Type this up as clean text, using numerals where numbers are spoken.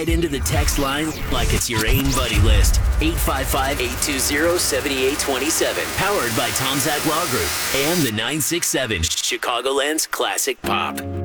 into the text line like it's your AIM buddy list. 855-820-7827. Powered by Tom Zach Law Group and the 967 Chicagoland's Classic Pop.